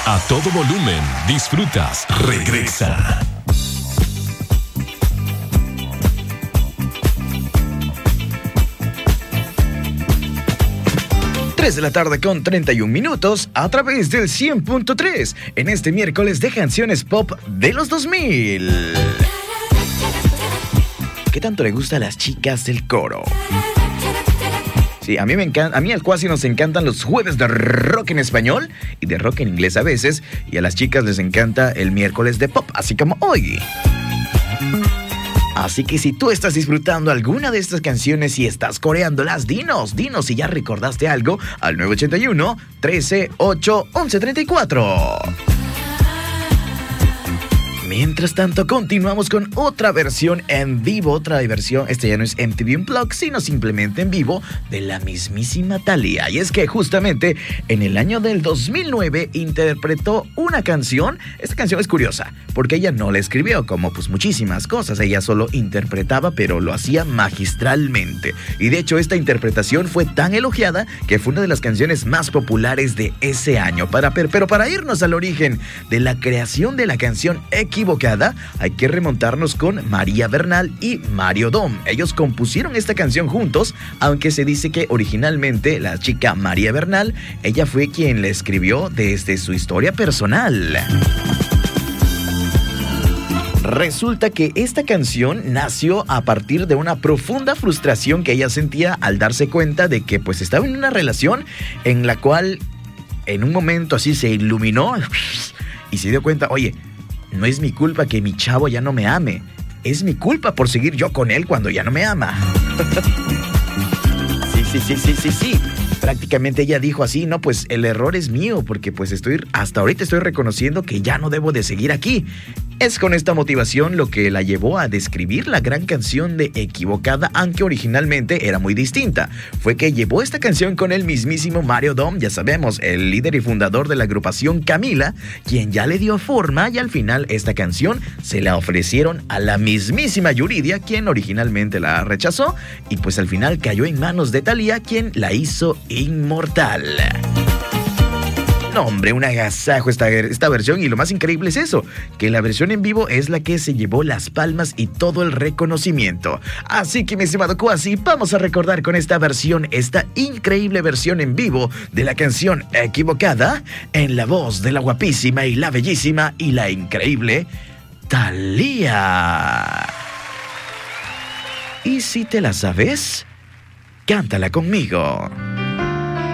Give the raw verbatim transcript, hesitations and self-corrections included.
A todo volumen, disfrutas Regresa. tres de la tarde con treinta y un minutos a través del cien punto tres en este miércoles de canciones pop de los dos mil. ¿Qué tanto le gusta a las chicas del coro? Sí, a mí me encanta, a mí al Cuasi nos encantan los jueves de rock en español y de rock en inglés a veces, y a las chicas les encanta el miércoles de pop, así como hoy. Así que si tú estás disfrutando alguna de estas canciones y estás coreándolas, dinos, dinos si ya recordaste algo al nueve ocho uno, trece, ocho, once, treinta y cuatro. Mientras tanto, continuamos con otra versión en vivo, otra versión, este ya no es M T V Unplugged, sino simplemente en vivo, de la mismísima Thalía. Y es que justamente en el año del dos mil nueve interpretó una canción. Esta canción es curiosa, porque ella no la escribió, como pues muchísimas cosas, ella solo interpretaba, pero lo hacía magistralmente. Y de hecho, esta interpretación fue tan elogiada que fue una de las canciones más populares de ese año. Para, pero para irnos al origen de la creación de la canción Equivocada, hay que remontarnos con María Bernal y Mario Dom. Ellos compusieron esta canción juntos, aunque se dice que originalmente la chica María Bernal, ella fue quien la escribió desde su historia personal. Resulta que esta canción nació a partir de una profunda frustración que ella sentía al darse cuenta de que pues estaba en una relación en la cual en un momento así se iluminó y se dio cuenta, oye, no es mi culpa que mi chavo ya no me ame. Es mi culpa por seguir yo con él cuando ya no me ama. Sí, sí, sí, sí, sí, sí. Prácticamente ella dijo así, no, pues el error es mío, porque pues estoy, hasta ahorita estoy reconociendo que ya no debo de seguir aquí. Es con esta motivación lo que la llevó a describir la gran canción de Equivocada, aunque originalmente era muy distinta. Fue que llevó esta canción con el mismísimo Mario Dom, ya sabemos, el líder y fundador de la agrupación Camila, quien ya le dio forma, y al final esta canción se la ofrecieron a la mismísima Yuridia, quien originalmente la rechazó, y pues al final cayó en manos de Thalía, quien la hizo inmortal. No, hombre, un agasajo esta, esta versión, y lo más increíble es eso, que la versión en vivo es la que se llevó las palmas y todo el reconocimiento. Así que, mi estimado Cuasi, vamos a recordar con esta versión, esta increíble versión en vivo de la canción Equivocada, en la voz de la guapísima y la bellísima y la increíble Thalía. Y si te la sabes, cántala conmigo.